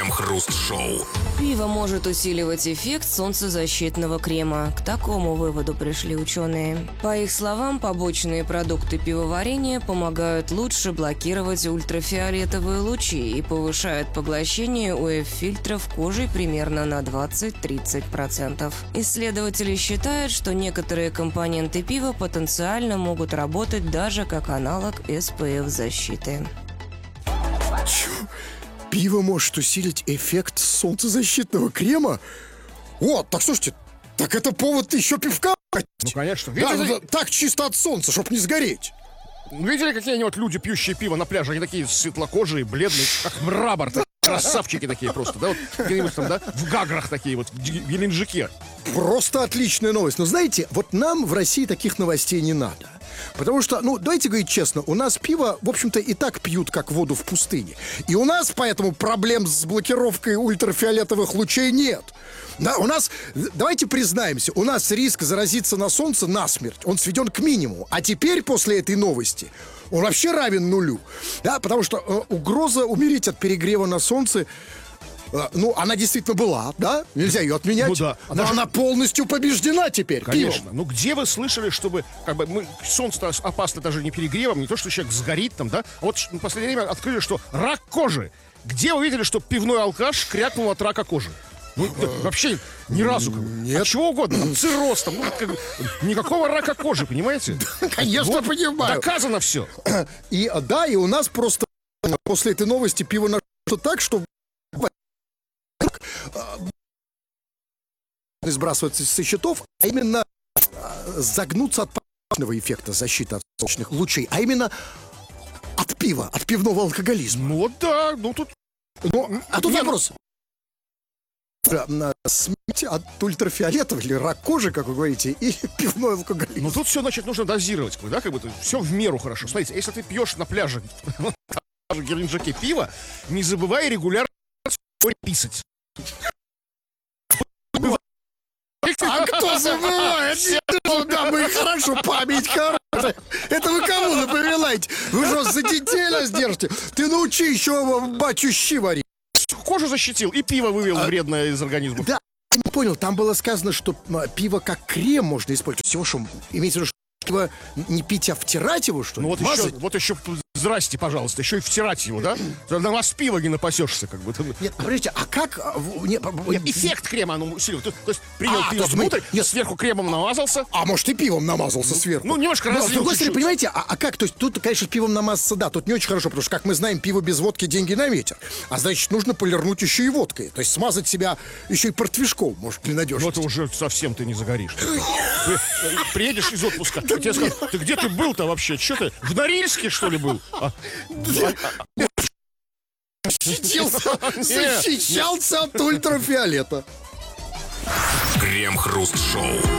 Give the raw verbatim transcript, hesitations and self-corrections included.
Крем-хруст-шоу. Пиво может усиливать эффект солнцезащитного крема. К такому выводу пришли ученые. По их словам, побочные продукты пивоварения помогают лучше блокировать ультрафиолетовые лучи и повышают поглощение ю эф фильтров кожи примерно на двадцать-тридцать процентов. Исследователи считают, что некоторые компоненты пива потенциально могут работать даже как аналог эс пэ эф защиты. Чё? Пиво может усилить эффект солнцезащитного крема? О, так слушайте, так это повод еще пивка. Ну, конечно. Да, Видели, ну, так чисто от солнца, чтоб не сгореть. видели какие-нибудь люди, пьющие пиво на пляже? Они такие светлокожие, бледные, как мрамор. Так, красавчики такие просто, да? Вот где-нибудь там, да? В Гаграх такие вот, в Геленджике. Просто отличная новость. Но знаете, вот нам в России таких новостей не надо. Потому что, ну, давайте говорить честно, у нас пиво, в общем-то, и так пьют, как воду в пустыне. И у нас поэтому проблем с блокировкой ультрафиолетовых лучей нет. Да, у нас, давайте признаемся, у нас риск заразиться на солнце насмерть, он сведен к минимуму. А теперь, после этой новости, он вообще равен нулю. Да, потому что э, угроза умереть от перегрева на солнце, э, ну, она действительно была, да? Нельзя ее отменять. Ну да. Но Даже- она полностью побеждена теперь. Конечно. пивом. Ну где вы слышали, чтобы как бы мы солнце опасно даже не перегревом, не то, что человек сгорит там, да? А вот в последнее время открыли, что рак кожи. Где вы видели, что пивной алкаш крякнул от рака кожи? Ну, да, вообще ни разу. Как бы. Нет. От чего угодно. Там, цирроз, там, ну, как бы, никакого рака кожи, понимаете? Конечно, Вот понимаю. Доказано все. И а, да, и у нас просто после этой новости пиво нашло так, что сбрасывается со счетов, а именно а, загнуться от побочного эффекта защиты от солнечных лучей, а именно от пива, от пивного алкоголизма. Ну вот да, ну тут... Ну, а тут Не, вопрос. На смерть от ультрафиолетов или рак кожи, как вы говорите, и пивной алкоголизм. Ну тут все, значит, нужно дозировать, как бы, да, как бы все в меру хорошо. Смотрите, если ты пьешь на пляже в Геленджике пиво, не забывай регулярно писать. А кто забывает? Ну, да, мы хорошо, память хорошая. Это вы кому напоминаете? Вы что, за детей нас держите? Ты научи еще батю щи варить. Кожу защитил и пиво вывел вредное из организма. Да, я не понял, там было сказано, что а, пиво как крем можно использовать. Всего, что имеется в виду, что пиво не пить, а втирать его, что ли? Ну вот еще, Мазать? вот еще, здрасте, пожалуйста, еще и втирать его, да? На вас пиво не напасешься, как бы. Нет, подождите, а как... а, в- не, Нет, эффект крема оно усиливает. То, то есть принял А, то пиво есть мы- внутрь, нет. сверху кремом намазался. А может и пивом намазался сверху? Ну, немножко Но, с разлил другой стороны, чуть-чуть. понимаете, а, а как? То есть тут, конечно, пивом намазаться, да, тут не очень хорошо, потому что, как мы знаем, пиво без водки деньги на ветер. А значит, нужно полирнуть еще и водкой. То есть смазать себя еще и портвишком, может, для Ну надежности. это уже совсем ты не загоришь. Ты, ты приедешь из отпуска, и тебе скажут, ты где ты был-то вообще? Че ты, в Норильске, что ли, был? А, Защитился, защищался от ультрафиолета. Крем-хруст-шоу.